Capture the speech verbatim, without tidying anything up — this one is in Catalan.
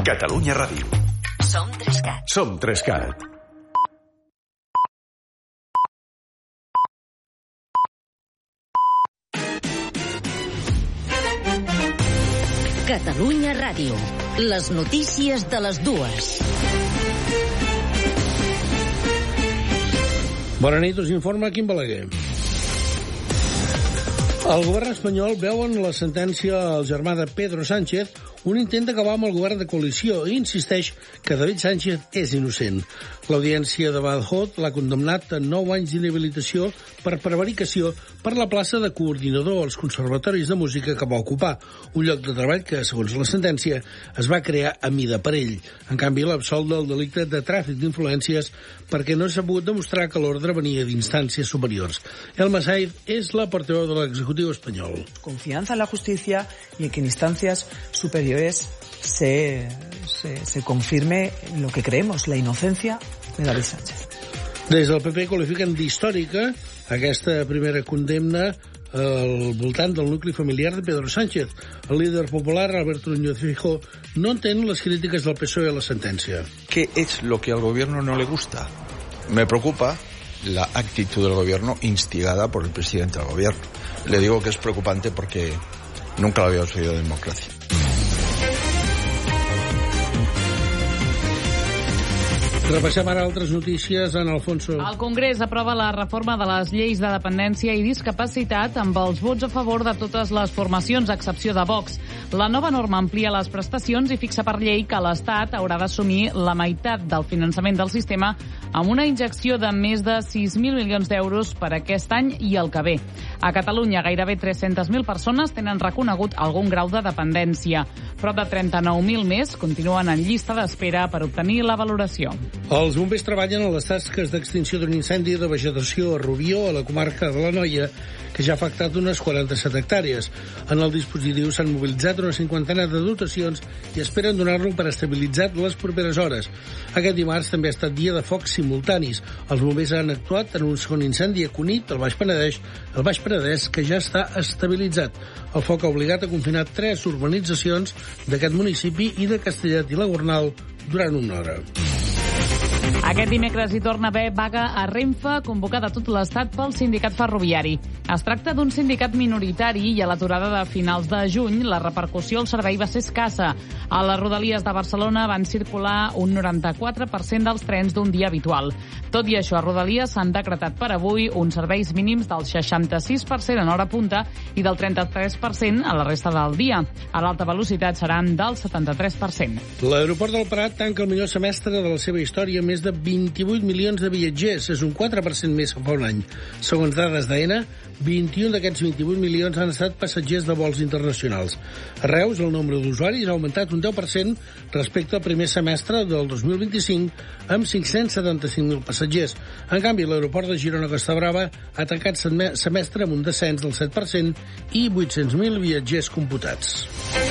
Catalunya Ràdio. Som Trescat. Som Trescat. Catalunya Ràdio. Les notícies de les dues. Bona nit, us informa Quim Balaguer. El govern espanyol veu en la sentència al germà de Pedro Sánchez un intent d'acabar amb el govern de coalició i insisteix que David Sánchez és innocent. L'audiència de Badajoz l'ha condemnat a nou anys d'inhabilitació per prevaricació per la plaça de coordinador als conservatoris de música que va ocupar, un lloc de treball que, segons la sentència, es va crear a mida per ell. En canvi, l'absol del delicte de tràfic d'influències perquè no s'ha pogut demostrar que l'ordre venia d'instàncies superiors. Elma Said és la portaveu de l'executiu espanyol. Confianza en la justicia y en que en instancias superiores se, se, se confirme lo que creemos, la inocencia de David Sánchez. Des del P P qualifiquen d'històrica aquesta primera condemna al voltant del nucli familiar de Pedro Sánchez. El líder popular, Alberto Núñez Feijóo, no entén les crítiques del P S O E a la sentència. ¿Qué es lo que al gobierno no le gusta? Me preocupa la actitud del gobierno instigada por el presidente del gobierno. Le digo que es preocupante porque nunca lo habíamos oído en democracia. Repassem ara altres notícies en Alfonso. El Congrés aprova la reforma de les lleis de dependència i discapacitat amb els vots a favor de totes les formacions, a excepció de Vox. La nova norma amplia les prestacions i fixa per llei que l'Estat haurà d'assumir la meitat del finançament del sistema amb una injecció de més de sis mil milions d'euros per aquest any i el que ve. A Catalunya, gairebé tres-centes mil persones tenen reconegut algun grau de dependència. Prop de trenta-nou mil més continuen en llista d'espera per obtenir la valoració. Els bombers treballen a les tasques d'extinció d'un incendi de vegetació a Rubió, a la comarca de l'Anoia, que ja ha afectat unes quaranta-set hectàrees. En el dispositiu s'han mobilitzat una cinquantena de dotacions i esperen donar-lo per estabilitzat les properes hores. Aquest dimarts també ha estat dia de focs simultanis. Els bombers han actuat en un segon incendi a Cunit, al Baix Penedès, el Baix Penedès, que ja està estabilitzat. El foc ha obligat a confinar tres urbanitzacions d'aquest municipi i de Castellet i la Gornal durant una hora. Aquest dimecres hi torna a haver vaga a Renfe, convocada a tot l'Estat pel sindicat ferroviari. Es tracta d'un sindicat minoritari i a l'aturada de finals de juny la repercussió al servei va ser escassa. A les rodalies de Barcelona van circular un noranta-quatre per cent dels trens d'un dia habitual. Tot i això, a Rodalies s'han decretat per avui uns serveis mínims del seixanta-sis per cent en hora punta i del trenta-tres per cent a la resta del dia. A l'alta velocitat seran del setanta-tres per cent. L'aeroport del Prat tanca el millor semestre de la seva història, més de vint-i-vuit milions de viatgers. És un quatre per cent més que fa un any. Segons dades d'Aena, vint-i-un d'aquests vint-i-vuit milions han estat passatgers de vols internacionals. A Reus, el nombre d'usuaris ha augmentat un deu per cent respecte al primer semestre del dos mil vint-i-cinc, amb cinc-cents setanta-cinc mil passatgers. En canvi, l'aeroport de Girona-Costa Brava ha tancat semestre amb un descens del set per cent i vuit-cents mil viatgers computats.